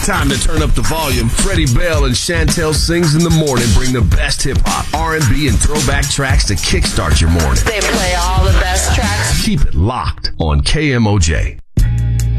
Time to turn up the volume. Freddie Bell and Chantel Sings in the Morning bring the best hip-hop, R&B, and throwback tracks to kickstart your morning. They play all the best tracks. Keep it locked on KMOJ.